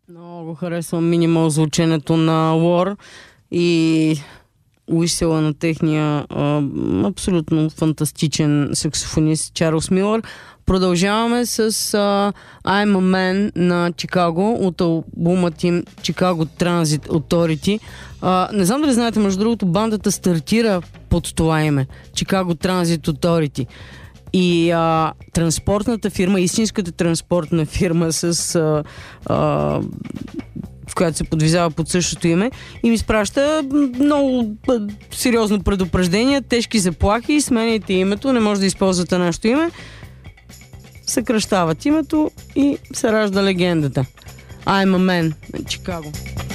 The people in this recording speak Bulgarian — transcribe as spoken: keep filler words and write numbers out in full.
Много харесвам Minimal звученето на War и уисела на техния а, абсолютно фантастичен саксофонист Чарлз Милър. Продължаваме с а, I'm a Man на Чикаго от албумът им Chicago Transit Authority. А, не знам дали знаете, между другото, бандата стартира под това име Chicago Transit Authority. И а, транспортната фирма, истинската транспортна фирма, с, а, а, в която се подвизава под същото име, им изпраща много сериозно предупреждение, тежки заплахи, сменяйте името, не може да използвате нашето име. Съкръщават името и се ражда легендата. I'm a Man, Чикаго.